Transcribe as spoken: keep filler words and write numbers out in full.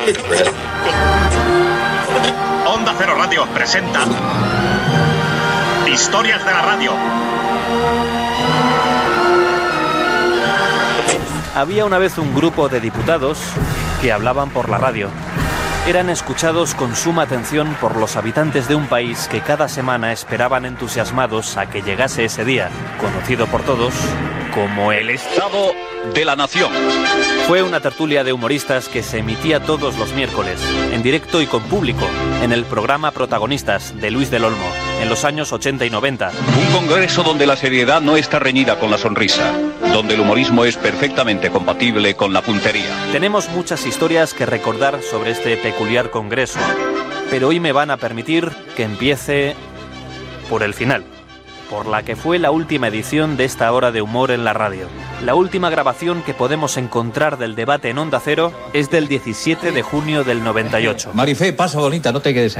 Onda Cero Radio presenta Historias de la Radio. Había una vez un grupo de diputados que hablaban por la radio. Eran escuchados con suma atención por los habitantes de un país que cada semana esperaban entusiasmados a que llegase ese día, conocido por todos como el Estado de la Nación. Fue una tertulia de humoristas que se emitía todos los miércoles, en directo y con público, en el programa Protagonistas de Luis del Olmo, en los años ochenta y noventa. Un congreso donde la seriedad no está reñida con la sonrisa, donde el humorismo es perfectamente compatible con la puntería. Tenemos muchas historias que recordar sobre este peculiar congreso, pero hoy me van a permitir que empiece por el final, por la que fue la última edición de esta hora de humor en la radio. La última grabación que podemos encontrar del debate en Onda Cero es del diecisiete de junio del noventa y ocho. Marifé, pasa bonita, no te quedes ahí.